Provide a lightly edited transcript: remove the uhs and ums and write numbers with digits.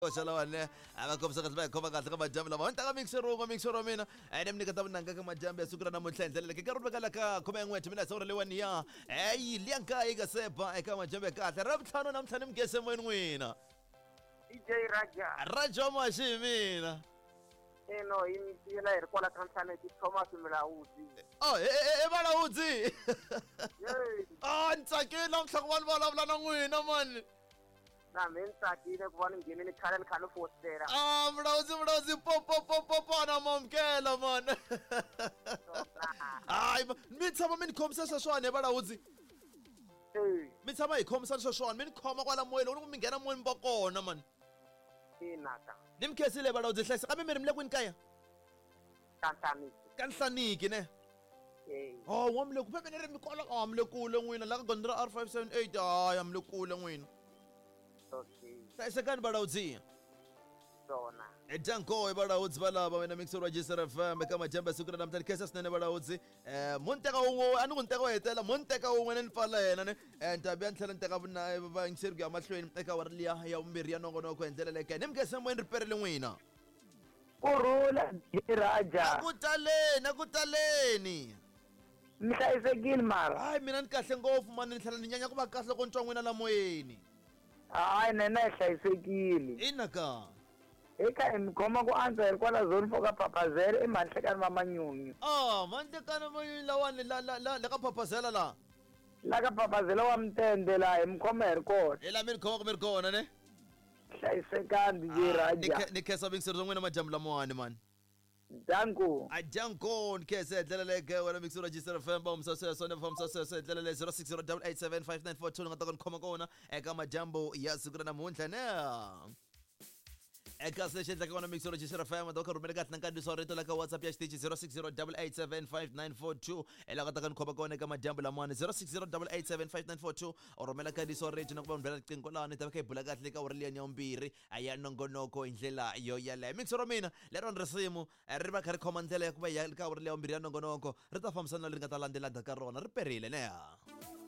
Shalawane abakhomisa kahle bayikhoma kahle kamajambu lama wonke mixero mina ayemnika tabunanga kamajambu yasukura namuhla endlela ke karube kala ka khoma ngwethu mina sawura lewani ya liyanka ikasepha ekamajambu kahle rabuthano namhlanje mgese moyeni wena DJ Raja mashi mina no imitila iri kwala kanhlane ti Thomas Mlauzi Malauzi ntsakile namhla kubani balavula na n'wina mani na mentsakile ku vona ngenini khale khale fostera Mlauzi popo na mamkela man hayi mi tshama mi khomisa sweswane Malauzi mi tshama hi khomisa sweswane mi khoma kwala moyeni loko mi nghena moyeni ba kona man inaka nimkhesile Malauzi hlayisa kambe mi ri mle kwini kaya kanhlaniki ne wamle ku phephe ni ri mi kola amle kule n'wina la ka gondra R578 hayi amle kule n'wina hlayisekani Balauzi sona edanko Balauzi balava wena mixer register FM eka majamba sukura namhlanje khesa sinene Balauzi munteka unwe ani ku nteka wetela munteka unwe ne nipfala yena ne ntabi ya ntlhela nteka vuna va ngiseri ku ya mahlweni eka warliya ya umbirhi ya nongonoko endlela leke nimkhese moyeni riperele n'wina kurhula Raja akutaleni mi hlayisekile mara hayi mina ni kahle ngopfu mani ni tlhela ni nyanya ku va kahle ko ntwa n'wina la moyeni hayi nena hi hlayisekile inaka eka mi khoma ku antswa hi kwala zone 4 ka Papazela emahlekani va manyunyu mantekana manyunyu lawani la ka Papazela la ka Papazela wa Mtende la hi mi khoma hi ri kona la mi ri khoma mi ri kona ne hlayisekani DJ Raja ni khesa mixer n'wina majambu lamawani man danko ajanko nkese endlela leke wena mixer register FM ba umsase sona famsase endlela le 0608875942 ngata khoma kona eka majambu ya sukura namunhla ne eka session la ka wena mixer register FM doka rumela kahle nkandiso rito la ka WhatsApp ya stage 0608875942 ela ngata khoma kona eka majambu lamani 0608875942 oromela kandiso rito na kuba ndlela qingo lana tabe kay bula kahle ka urliya nyombiri aya nongonoko indlela yo yale mixer mina lero nresimu ri ba khari khoma ndlela ya kuba ya ka urliya nyombiri ya nongonoko ri ta fambisana le ngata landela ka rona ri perile ne